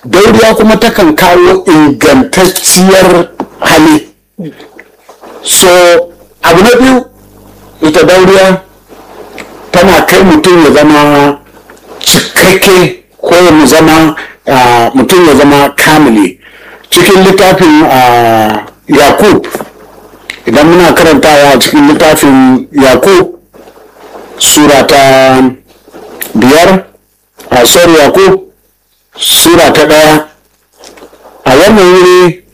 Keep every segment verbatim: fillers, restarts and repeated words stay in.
dauriya kuma takan kawo ingantacciyar hali. So abu na biyu, ita dauriya tana kai mutum ya zama cikakke ko ya zama uh, mutum ya zama kamili. Cikin littafin uh, yakub, idan muna karantawa cikin littafin yakub sura ta biyar a sorry yakub sura ta ɗaya, a wannan wuri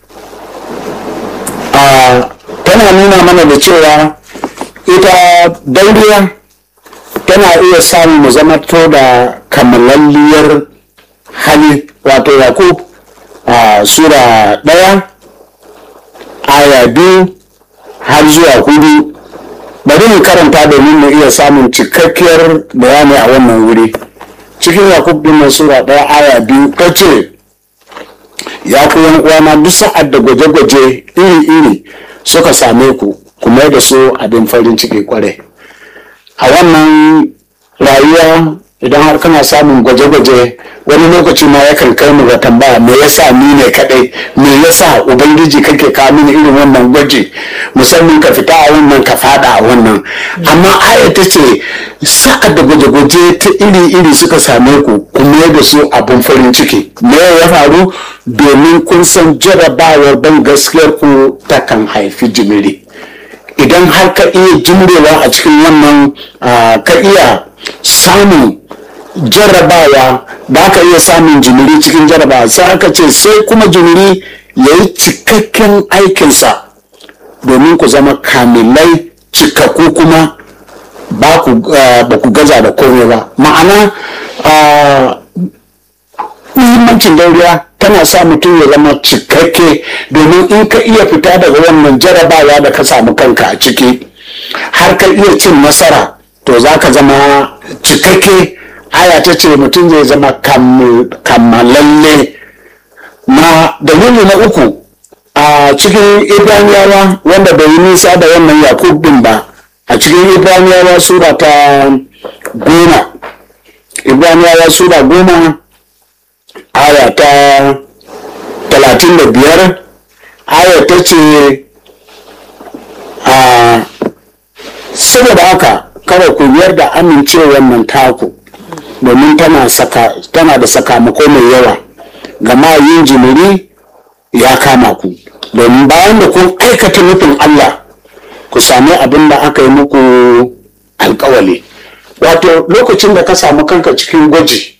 a tana nuna mana da cewa ita dauriya tana iya samun mu zama to da kamalalliyar hali. Wato yakub a sura ɗaya aya biyu har zuwa hudu, bari mu karanta domin mu iya samun cikakkiyar bayani a wannan wuri. Cikin yakub din sura ɗaya aya biyu ta ce, ya ku yan uwana, duk sa'ad da gwaje-gwaje iri-iri suka same ku, ku mai da su abin farin ciki kwarai. A wannan rayuwa idan har kana samun gwaje-gwaje, wani lokaci ma yakan kai mu ga tambaya, me yasa ni ne kadai, me yasa ubangiji kake kawo mini irin wannan gwaji, musamman ka fita a wannan ka fada a wannan. Amma aya ta ce sa'ad da gwaje-gwaje ta iri-iri suka same ku, ku mai da su abin farin ciki. Me ya faru? Domin kun san jarabawar ban gaskiyar ku takan haifi jimiri. Idan har ka iya jimrewa a cikin wannan ka iya samun jarrabawa, ba ka iya samun jimiri cikin jarrabawa, sai aka ce sai kuma jimiri ya yi cikakken aikinsa domin ku zama kamilai cikakku kuma ba ku gaza da komai ba. Ma'ana muhimmancin dauriya tana sa mutum ya zama cikakke, domin in ka iya fita daga wannan jarrabawa da ka samu kanka a ciki har ka iya cin nasara, to za ka zama cikakke. Aya ta ce mutum zai zama kammalalle. Na dalili na uku, a cikin ibraniyawa wanda bai yi nisa da wannan yakub din ba, a cikin ibraniyawa sura ta goma, ibraniyawa sura goma aya ta talatin da biyar, aya ta ce a saboda haka kada ku yarda amincewar nan taku, domin tana saka tana da sakamako mai yawa, gama yin jimiri ya kama ku, domin bayan da kun aikata nufin Allah ku sami abin da aka yi muku alkawali. Wato lokacin da ka samu kanka cikin gwaji,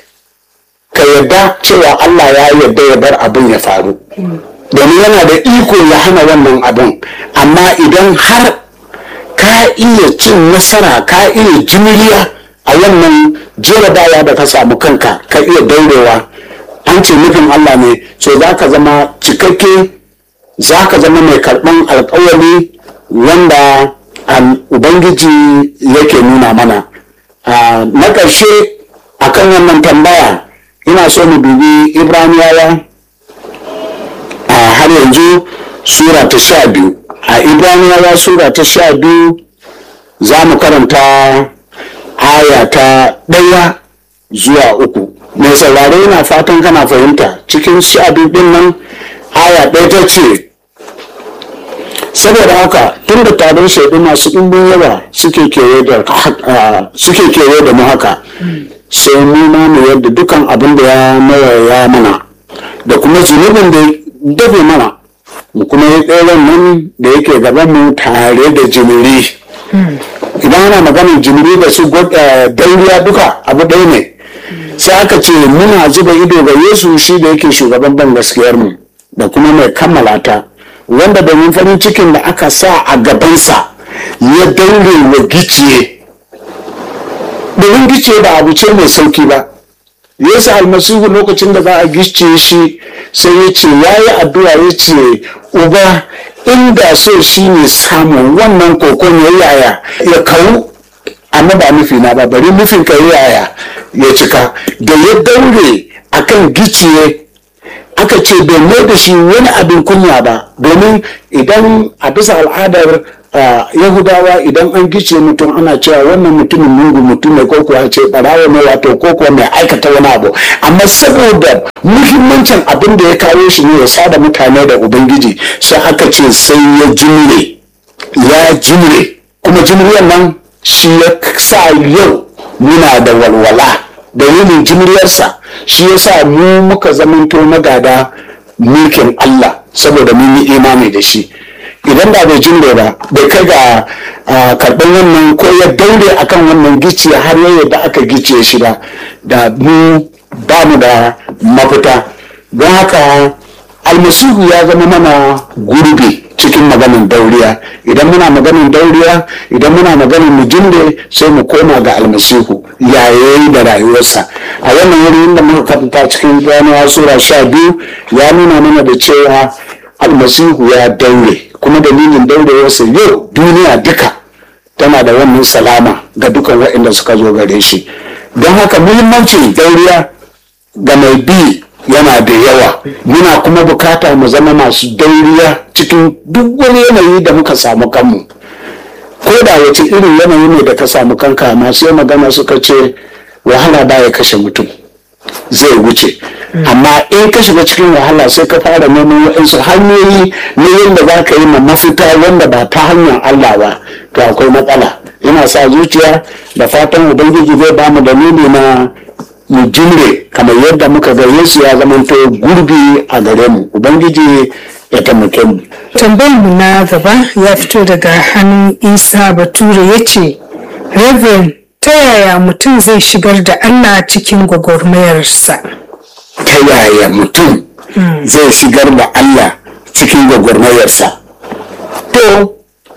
ka yarda cewa Allah ya yarda ya bar abin ya faru, domin yana da iko ya hana wannan abin. Amma idan har ka iya cin nasara, ka iya jimiriya a wannan jarabawa da ka samu kanka, ka iya daurewa, an ce nufin Allah ne, so za ka zama cikakke, za ka zama mai karɓan alkawali wanda ubangiji yake nuna mana. Na ƙarshe a kan wannan tambaya, ina so mu dubi ibraniyawa a har yanzu sura ta sha biyu. A ibraniyawa sura ta sha biyu za mu karanta aya ta ɗaya zuwa uku. Mai saurare yana fatan kana fahimta. Cikin sha biyu ɗin nan aya ɗaya ta ce, saboda haka tun da taron shaidu masu ɗimbin yawa suke kewaye da mu haka, sai mu ma mu yadda dukan abin da ya mawaya mana da kuma zunubin da dafe mana, mu kuma yi tseren nan da yake gaban mu tare da jimiri. Idan ana maganin jimiri da su dauriya duka abu ɗaya ne. Sai aka ce muna zuba ido ga Yesu, shi da yake shugaban ban gaskiyar mu da kuma mai kammala ta, wanda domin farin cikin da aka sa a gabansa ya daure wa giciye. Domin giciye ba abu ce mai sauki ba. Yesu almasihu lokacin da za a gicciye shi sai ya ce ya yi addu'a ya ce, uba inda so shi ne samun wannan kokon ya yaya ya kawo, amma ba nufi na ba, bari nufin ka yaya ya cika. Da ya daure akan giciye aka ce bai mai da shi wani abin kunya ba, domin idan a bisa al'adar yahudawa idan an gice mutum ana cewa wannan mutumin mugu mutum ne ko kuwa ce barawa ne wato ko kuwa mai aikata wani abu, amma saboda muhimmancin abin da ya kawo shi ne ya sada mutane da ubangiji sai aka ce sai ya jimre ya jimre kuma jimriyar nan shi ya sa yau muna da walwala. Dalilin jimriyarsa shi ya sa mu muka zamanto magada mulkin Allah saboda mun yi imani da shi. Idan ba bai jimre ba bai kai ga karɓar wannan ko ya daure akan wannan gicciye har yadda aka gicciye shi ba, da mu ba mu da mafita. Don haka almasihu ya zama mana gurbi cikin maganin dauriya. Idan muna maganin dauriya, idan muna maganin mujinde, sai mu koma ga almasihu yayi da rayuwarsa. A wannan wurin da muka karanta cikin Yohana sura sha biyu ya nuna mana da cewa almasihu ya daure, kuma dalilin daurewarsa yau duniya duka tana da wannan salama ga dukan waɗanda suka zo gare shi. Don haka muhimmancin dauriya ga mai bi yana da yawa. Muna kuma bukata mu zama masu dauriya cikin duk wani yanayi da muka samu kanmu, ko da wace irin yanayi ne da ka samu kanka. Masu magana suka ce wahala baya kashe mutum, zai wuce. Amma in ka shiga cikin wahala sai ka fara neman waɗansu hanyoyi na yadda za ka yi ma mafita wanda ba ta hanyar Allah ba, to akwai matsala. Yana sa zuciya da fatan ubangiji zai ba mu dalili na mu jimre kamar yadda muka ga Yesu ya zamanto gurbi a gare mu. Ubangiji ya taimake mu. Tambayar mu na gaba ya fito daga hannun Isa Bature ya ce, Reverend, ta yaya mutum zai shigar da Allah cikin gwagwarmayarsa? Ta yaya mutum zai shigar da Allah cikin gwagwarmayarsa? To,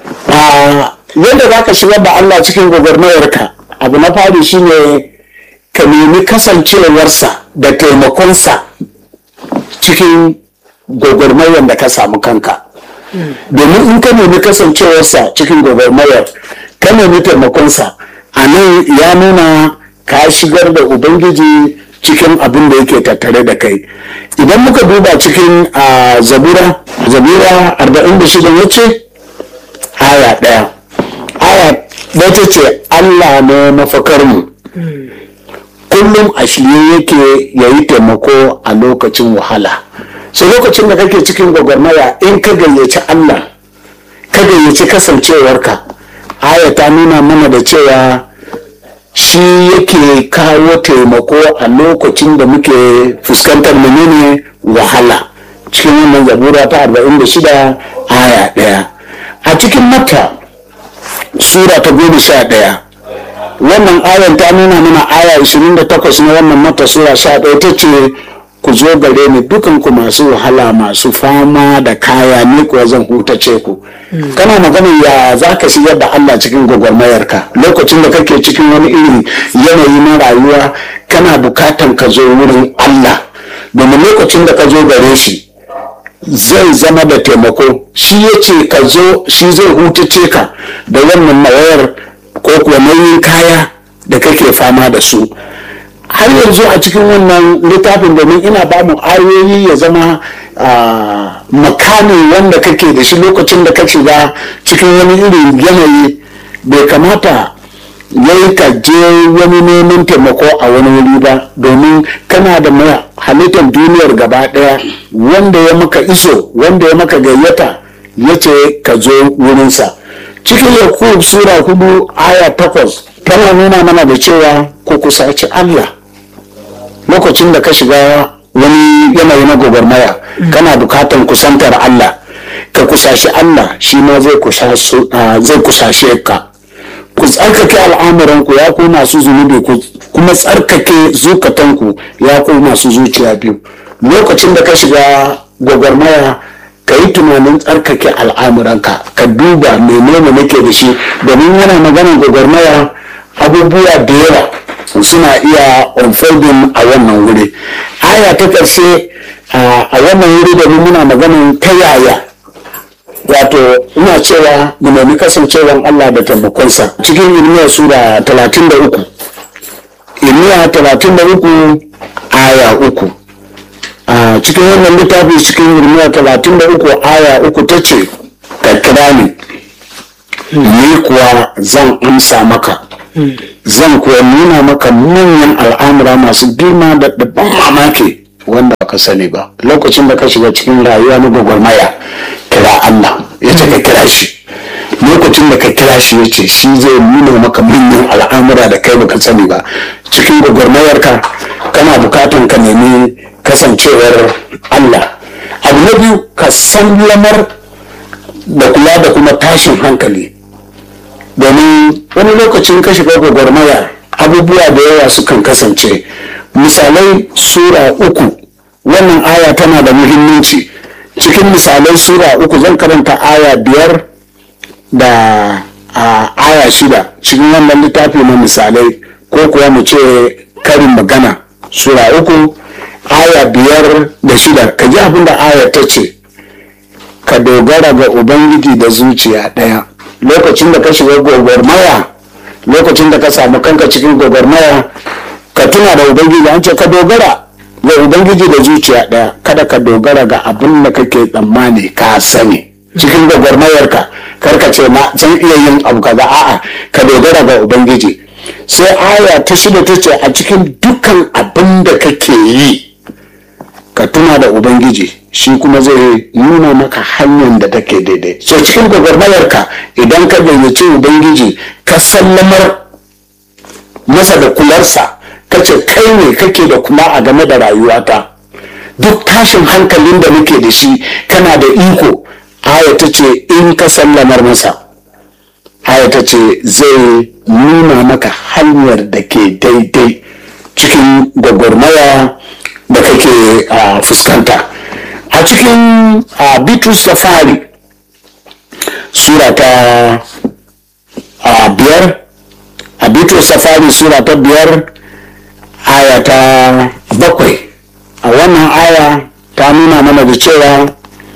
yadda za ka shigar da Allah cikin gwagwarmayarka, abu na fari shine ka nemi kasancewarsa da taimakonsa cikin gwagwarmayar da ka samu kanka. Domin in ka nemi kasancewarsa cikin gwagwarmayar, ka nemi taimakonsa, a nan ya nuna ka shigar da Ubangiji cikin abin da yake tattare da kai. Idan muka duba cikin zabura zabura arba'in da shida ya ce aya ɗaya aya ɗaya ta ce Allah ne mafakarmu, kullum a shirye yake ya yi taimako a lokacin wahala. So lokacin da kake cikin gwagwarmaya, in ka gayyaci Allah, ka gayyaci kasancewarka, aya ta nuna mana da cewa shi yake kawo taimako a lokacin da muke fuskantar menene wahala. Cikin wannan zabura ta arba'in da shida aya ɗaya. A cikin Matta sura ta goma sha ɗaya, wannan ayan ta nuna mana aya ashirin da takwas na wannan Matta sura sha ɗaya ta ce, ku zo gare ni dukanku masu wahala masu fama da kaya, ni kuwa zan hutace ku. Kana magana ya za ka shigar da Allah cikin gwagwarmayarka lokacin da kake cikin wani irin yanayi na rayuwa. Kana bukatan ka zo wurin Allah, domin lokacin da ka zo gare shi zai zama da taimako. Shi ya ce ka zo, shi zai hutace ka da wannan nawayar ko kuwa nauyin kaya da kake fama da su. Har yanzu a cikin wannan littafin, domin ina ba mu ayoyi ya zama makamin wanda kake da shi lokacin da ka shiga cikin wani irin yanayi, bai kamata yayi ka je wani neman taimako a wani wuri ba, domin kana da mai halittar duniyar gaba daya wanda ya maka iso, wanda ya maka gayyata, ya ce ka zo wurinsa. Cikin Yakub sura hudu aya takwas tana nuna mana da cewa ku kusaci Allah lokacin da ka shiga wani yanayi na gwagwarmaya. Kana bukatan kusantar Allah, ka kusashi Allah, shi ma zai kusashe ka. Ku tsarkake al'amuranku ya ku masu zunubi, ku kuma tsarkake zukatanku ya ku masu zuciya biyu. Lokacin da ka shiga gwagwarmaya, ka yi tunanin tsarkake al'amuranka, ka duba menene nake da shi, domin yana maganar gwagwarmaya abubuwa da yawa suna iya unfolding a wannan wuri. Aya ta ƙarshe a wannan wuri da muna maganin ta yaya, wato ina cewa mu nemi kasancewan Allah da taimakonsa. Cikin Irmiya sura talatin da uku, Irmiya talatin da uku aya uku, cikin wannan littafi cikin Irmiya talatin da uku aya uku ta ce ka kira ni ni kuwa zan amsa maka zan kuwa nuna maka manyan al'amura masu girma da ban mamaki wanda ka sani ba. Lokacin da ka shiga cikin rayuwa na gwagwarmaya kira Allah ya ce ka kira shi. Lokacin da ka kira shi ya ce shi zai nuna maka manyan al'amura da kai baka sani ba. Cikin gwagwarmayarka kana bukatan ka nemi kasancewar Allah. Abu na biyu ka san lamar da kula da kuma tashin hankali, domin wani lokacin ka shiga gwagwarmaya abubuwa da yawa sukan kasance. Misalai sura uku, wannan aya tana da muhimmanci. Cikin misalai sura uku zan karanta aya biyar da a aya shida cikin wannan littafi na misalai, ko kuwa mu ce karin magana sura uku aya biyar da shida. Ka ji abin da aya ta ce, ka dogara ga Ubangiji da zuciya ɗaya. Lokacin da ka shiga gwagwarmaya, lokacin da ka samu kanka cikin gwagwarmaya, ka tuna da Ubangiji. An ce ka dogara ga Ubangiji da zuciya ɗaya, kada ka dogara ga abin da kake tsammani ka sani cikin gwagwarmayarka. Karka ce na zan iya yin abu kaza, a'a, ka dogara ga Ubangiji. Sai aya ta shida ta ce a cikin dukkan abin da kake yi ka tuna da Ubangiji, shi kuma zai nuna maka hanyar da take daidai. So cikin gwagwarmayarka idan ka gayyaci Ubangiji ka sallamar masa da kularsa, ka ce kai ne kake da kula a game da rayuwata, duk tashin hankalin da nake da shi kana da iko. Aya ta ce in ka sallamar masa, aya ta ce zai nuna maka hanyar da ke daidai cikin gwagwarmaya da kake uh, fuskanta. A cikin uh, Bitrus Safari sura ta uh, biyar, a Bitrus Safari sura ta biyar aya ta bakwai, a wannan aya ta nuna mana da cewa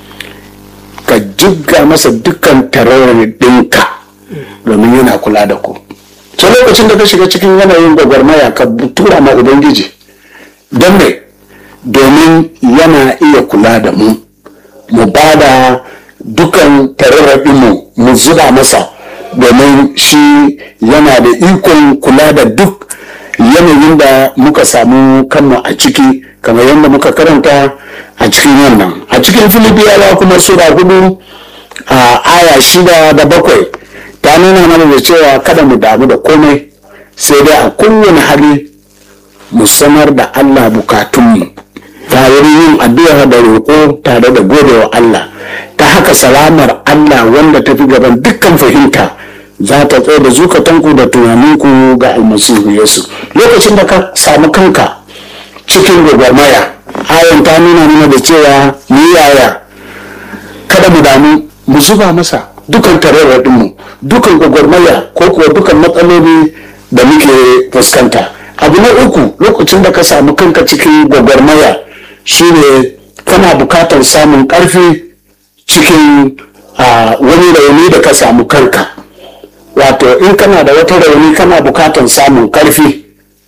ka jibga masa dukkan tarayyar ɗinka domin yana kula da ku. So lokacin da ka shiga cikin yanayin gwagwarmaya ka tura ma Ubangiji, don me? Domin yana iya kula da mu, mu ba da dukan tararraɗinmu mu zuba masa, domin shi yana da ikon kula da duk yanayin da muka samu kanmu a ciki, kamar yadda muka karanta a cikin wannan. A cikin Filibiyawa kuma sura hudu a aya shida da bakwai ta nuna mana da cewa kada mu damu da komai, sai dai a kowane hali mu sanar da Allah bukatunmu ta wurin yin addu'a da roƙo tare da godewa Allah. Ta haka salamar Allah wanda ta fi gaban dukkan fahimta za ta tsaye da zukatanku da tunaninku ga almasihu Yesu. Lokacin da ka samu kanka cikin gwagwarmaya, ayan ta nuna mana da cewa mu yaya kada mu damu, mu zuba masa dukan tararraɗinmu, dukan gwagwarmaya ko kuwa dukan matsaloli da muke fuskanta. Abu na uku, lokacin da ka samu kanka cikin gwagwarmaya shine kana bukatar samun ƙarfi cikin uh, wani rauni da ka samu kanka. Wato in kana da wata rauni kana bukatar samun ƙarfi.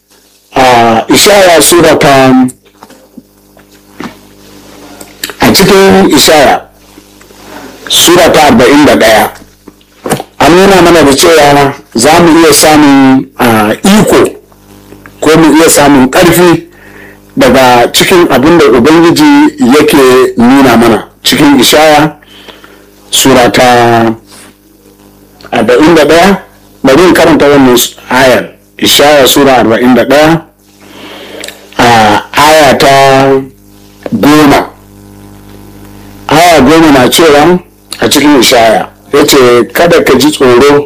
a Ishaya sura ta a cikin Ishaya sura ta arba'in da ɗaya an nuna mana da cewa za mu iya samun iko ko mu iya samun ƙarfi daga cikin abin da Ubangiji yake nuna mana. Cikin Ishaya sura ta arba'in da ɗaya, bari in karanta wannan ayar. Ishaya sura arba'in da ɗaya a aya ta goma. Aya goma na cewa a cikin Ishaya ya ce kada ka ji tsoro,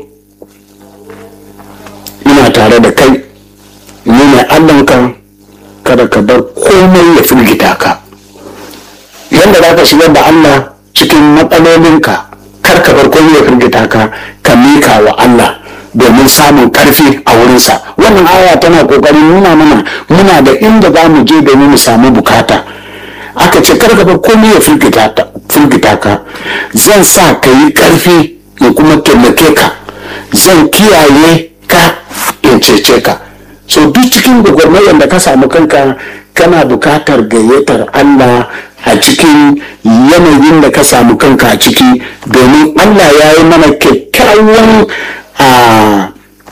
ina tare da kai, ni mai Allahnka, kada ka bar komai ya firgita ka. Yadda za ka shigar da Allah cikin matsalolinka, kar ka bar komai ya firgita ka, ka mika wa Allah domin samun karfi a wurinsa. Wannan aya tana kokarin nuna mana muna da inda za mu je domin mu samu bukata. Aka ce kar ka bar komai ya firgita ka, zan sa ka yi karfi in kuma taimake ka, zan kiyaye ka in cece ka. So duk cikin gwagwarmayar da ka samu kanka kana bukatar gayyatar Allah a cikin yanayin da ka samu kanka a ciki, domin Allah ya yi mana kyakkyawan a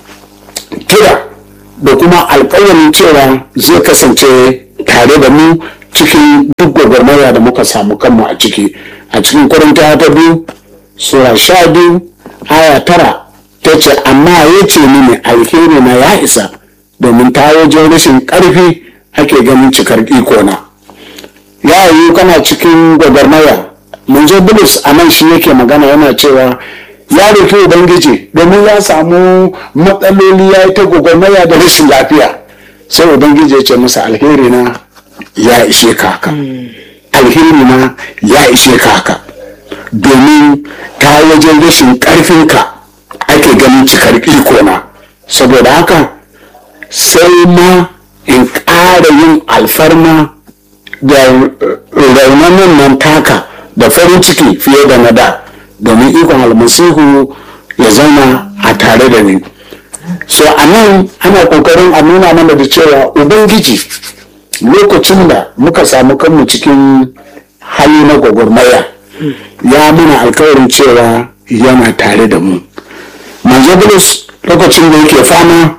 kira da kuma alkawarin cewa zai kasance tare da mu cikin duk gwagwarmaya da muka samu kanmu a ciki. A cikin Korintiyawa ta biyu sura sha biyu aya tara ta ce, amma ya ce mini alheri na ya isa, domin ta wajen rashin ƙarfi ake ganin cikar ikona. Ya yiwu kana cikin gwagwarmaya. Manzo Bulus a nan shi yake magana, yana cewa ya roki Ubangiji domin ya samu matsaloli, ya yi ta gwagwarmaya da rashin lafiya, sai Ubangiji ya ce masa alheri na ya ishe ka haka. Alheri na ya ishe ka haka, domin ta wajen rashin ƙarfinka ake ganin cikar ikona. Saboda haka sai ma in ƙara yin alfarma da raunanin nan taka da farin ciki fiye da na da, domin ikon almasihu ya zauna a tare da ni. So a nan ana kokarin a nuna mana da cewa Ubangiji lokacin da muka samu kanmu cikin hali na gwagwarmaya ya muna alkawarin cewa yana tare da mu. Manzo Bulus lokacin da yake fama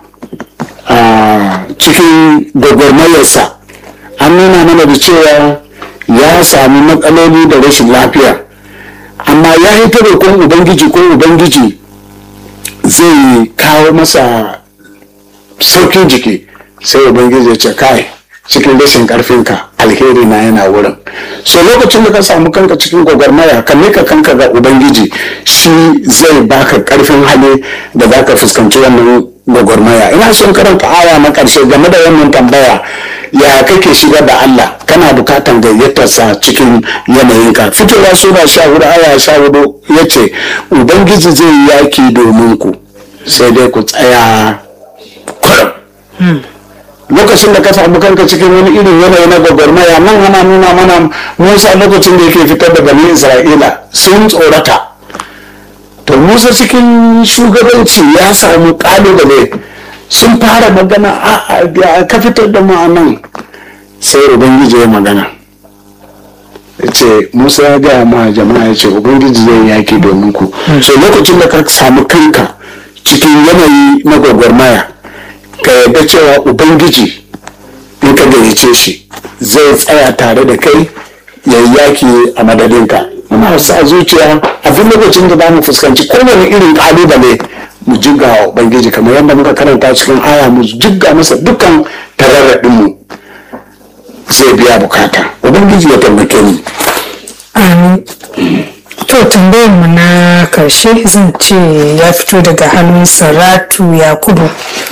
a cikin gwagwarmayarsa an nuna mana da cewa ya sami matsaloli da rashin lafiya, amma ya yi ta roƙon Ubangiji ko Ubangiji zai kawo masa saukin jiki, sai Ubangiji ya ce kai cikin rashin ƙarfinka alheri na yana wurin. So lokacin da ka samu kanka cikin gwagwarmaya ka mika kanka ga Ubangiji, shi zai baka ƙarfin hali da za ka fuskanci wannan gwagwarmaya. Ina son karanta aya na ƙarshe game da wannan tambaya, ya kake shiga da Allah, kana bukatan gayyatarsa cikin yanayinka. Fitowa sura sha hudu aya sha hudu ya ce Ubangiji zai yi yaki domin ku, sai dai ku tsaya kurum. Lokacin da ka samu kanka cikin wani irin yanayi na gwagwarmaya, nan ana nuna mana Musa lokacin da yake fitar da bani Isra'ila sun tsorata. To Musa cikin shugabanci ya samu kalubale, sun fara magana a ka fitar da mu a nan, sai Ubangiji ya magana ya ce Musa ya gaya ma jama'a ya ce Ubangiji zai yaki domin ku. So lokacin da ka samu kanka cikin yanayi na gwagwarmaya, ka yarda cewa Ubangiji in ka gayyace shi zai tsaya tare da kai ya yi yaki a madadinka. Muna sa zuciya a duk lokacin da za mu fuskanci kowane irin kalubale mu jigga wa Ubangiji, kamar yadda muka karanta cikin aya, mu jigga masa dukkan tararraɗinmu, zai biya bukata. Ubangiji ya taimake ni. Amin. To tambayar mu na karshe zan ce ya fito daga hannun Saratu Yakubu.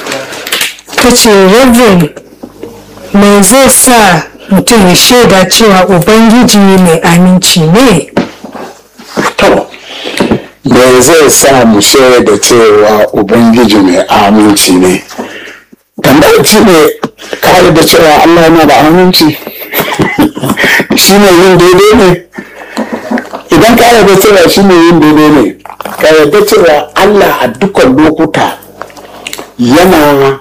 Ta ce, Reverend, me zai sa mutum ya shaida cewa Ubangiji mai aminci ne? To, me zai sa mu shaida cewa Ubangiji mai aminci ne? Tambayar shi ne, ka da cewa Allah yana da aminci? Shi ne yin daidai ne? Idan ka yarda cewa shi ne yin daidai ne, ka yarda cewa Allah a dukkan lokuta yana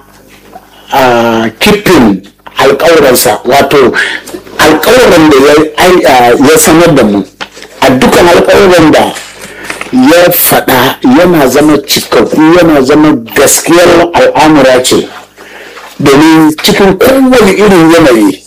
a kifin alƙawarinsa, wato alƙawarin da ya sanar da mu, a dukkan alƙawarin da ya faɗa yana zama cikakku, yana zama gaskiyar al'amura ce, domin cikin kowane irin yanayi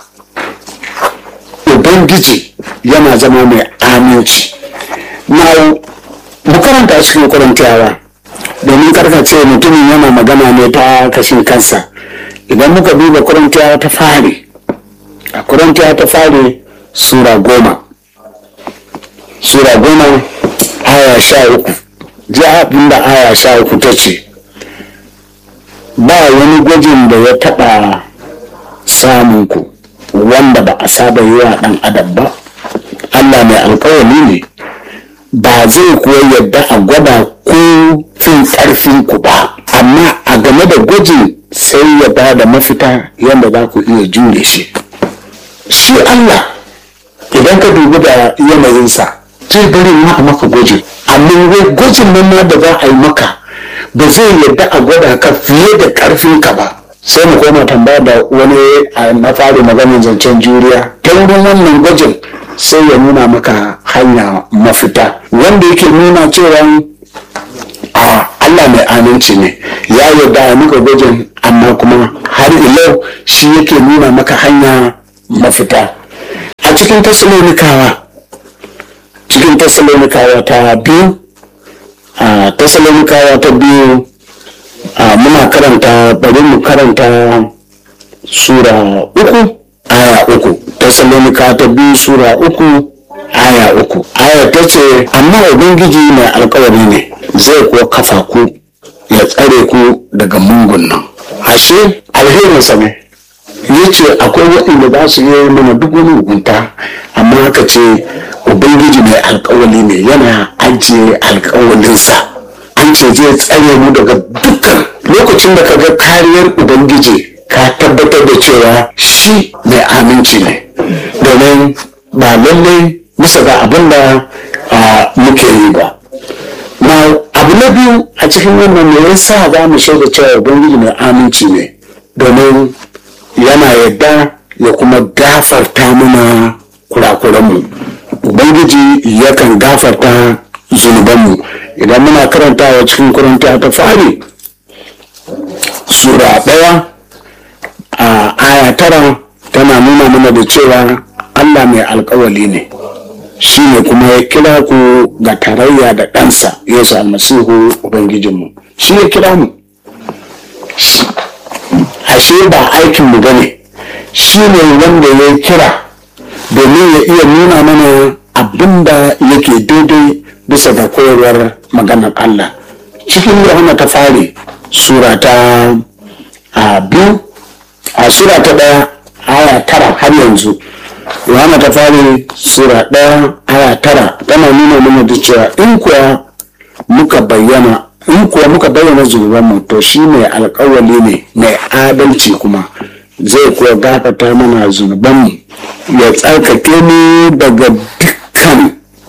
Ubangiji yana zama mai aminci. Na mu karanta cikin Korintiyawa, domin karkace mutumin yana magana ne ta kashin kansa. Idan muka duba Korintiyawa ta fari, a Korintiyawa ta fari sura goma sura goma aya sha uku, ji abin da aya sha uku ta ce, ba wani gwajin da ya taɓa samun ku wanda ba a saba yi wa ɗan adam ba. Allah mai alkawari ne, ba zai kuwa yadda a gwada ko fin ƙarfin ku ba, amma a game da gwajin sai ya ba da mafita yadda za ku iya jure shi. Shi Allah idan ka dubi da yanayinsa zai bari ma a maka gwajin, amma gwajin nan ma da za a yi maka ba zai yadda a gwada ka fiye da ƙarfinka ba, sai mu koma tambaya da wani na fari maganin zancen juriya. Ta wurin wannan gwajin sai ya nuna maka hanya mafita wanda yake nuna cewa a Allah mai aminci ne, ya yarda ya muka gwajin, amma kuma har ilau shi yake nuna maka hanya mafita. A cikin Tessalonikawa cikin Tessalonikawa ta biyu a Tessalonikawa ta biyu a muna karanta bari mu karanta sura uku aya uku. Tessalonikawa ta biyu sura uku aya uku. Aya ta ce, amma Ubangiji mai alkawari ne, zai kuwa kafa ku ya tsare ku daga mungun nan. Ashe alherinsa ne, ya ce akwai waɗanda za su yi mana duk wani mugunta, amma haka ce Ubangiji mai alkawari ne, yana ajiye alkawarinsa. An ce zai tsare mu daga dukkan lokacin da ka ga kariyar Ubangiji, ka tabbatar da cewa shi mai aminci ne, domin ba lallai bisa ga abin da muke yi ba. Na abu na biyu a cikin wannan ne yasa za mu shaida cewa Ubangiji mai aminci ne, domin yana yadda ya kuma gafarta mana kurakuranmu. Ubangiji yakan gafarta zunubanmu. Idan muna karantawa cikin Korintiyawa ta fari sura ɗaya a aya tara tana nuna mana da cewa Allah mai alkawali ne, shi ne kuma ya kira ku ga tarayya da ɗansa Yesu almasihu Ubangijinmu. Shi ya kira mu, ashe ba aikinmu ba ne, shi ne wanda ya kira domin ya iya nuna mana abin da yake daidai bisa ga koyarwar maganar Allah. Cikin Yohana ta fari sura ta biyu a sura ta ɗaya aya tara har yanzu. Yohana ta fari sura ɗaya aya tara tana nuna mana da cewa in kuwa muka bayyana in kuwa muka bayyana zunubanmu, to shi mai alkawali ne mai adalci kuma zai kuwa gafata mana zunubanmu ya tsarkake mu daga dukkan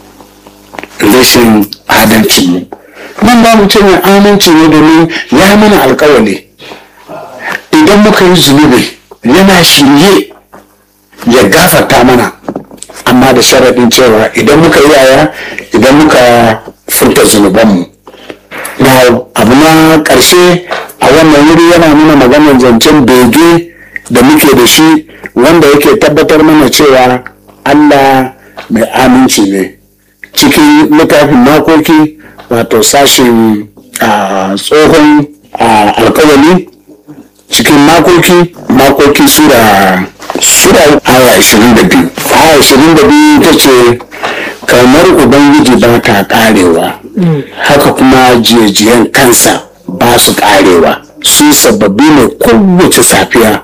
rashin adalcinmu. Nan ba mu ce mai aminci ne domin ya mana alkawali. Idan muka yi zunubi yana shirye ya gafarta mana, amma da sharaɗin cewa idan muka yi yaya idan muka furta zunubanmu. Na abu na ƙarshe a wannan wuri yana nuna maganar zancen bege da muke da shi, wanda yake tabbatar mana cewa Allah mai aminci ne. Cikin littafin makoki wato sashin tsohon alkawali, cikin makoki makoki sura sura aya ashirin da biyu aya ashirin da biyu ta ce, kamar Ubangiji ba ta karewa, haka kuma jiyajiyan kansa ba su karewa, su sababbi ne kowace safiya,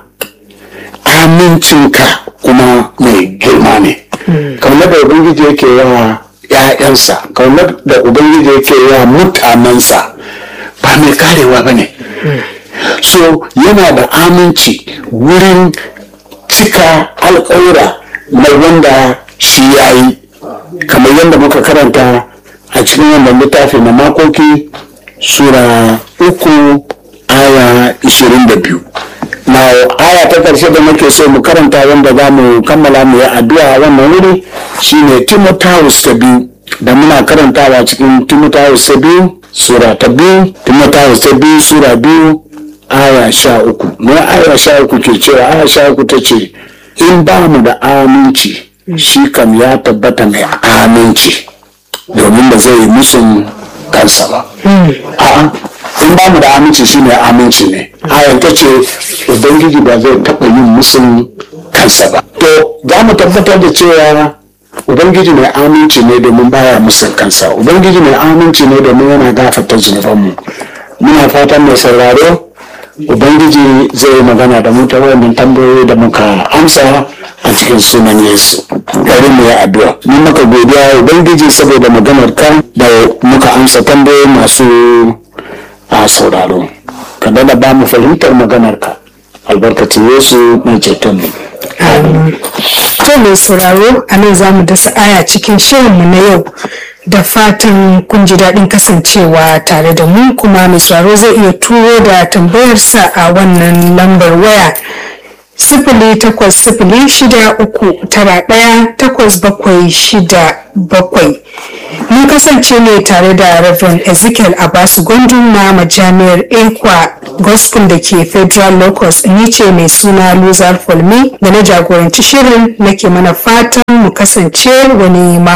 amincinka kuma mai girma ne. Kaunar da Ubangiji yake yawa ‘ya'yansa, kaunar da Ubangiji yake yawa mutanensa ba mai karewa ba ne. So yana da aminci wurin cika alƙawura na wanda shi ya yi, kamar yadda muka karanta a cikin wannan littafi na makoki sura uku aya ishirin da biyu. Na aya ta ƙarshe da muke so mu karanta wanda za mu kammala mu yi addu'a wannan wuri shine Timotheus ta biyu, da muna karantawa cikin Timotheus ta biyu sura ta biyu Timotheus ta biyu sura biyu aya sha uku. Na aya sha uku ke cewa aya sha uku ta ce, in ba mu da aminci shi kam ya tabbata mai aminci, domin ba zai yi musun kansa ba. A'a, in ba mu da aminci shi mai aminci ne. Ayan ta ce Ubangiji ba zai taɓa yin musun kansa ba. To za mu tabbatar da cewa Ubangiji mai aminci ne domin baya musun kansa. Ubangiji mai aminci ne domin yana gafarta zunubanmu. Muna fatan mai sauraro Ubangiji zai magana da mu ta wannan tambayoyi da muka amsa a cikin sunan Yesu. Gari mu ya addu'a. Mun maka godiya Ubangiji saboda maganar ka da muka amsa tambayoyi masu a sauraro. Ka dada ba mu fahimtar maganar ka. Albarkacin Yesu mai ceton mu. To mai sauraro, a nan za mu dasa aya cikin shirinmu na yau. da fatan kun ji daɗin kasancewa tare da mu, kuma mai sauraro zai iya turo da tambayarsa a wannan lambar waya sifili takwas sifili shida uku tara ɗaya takwas bakwai shida bakwai. Mun kasance ne tare da Reverend Ezekiel Abasu Gondun na majami'ar Ekwa Gospel da ke Federal Locus. Ni ce mai suna Luzar Folmi da na jagoranci shirin, nake mana fatan mu kasance wani ma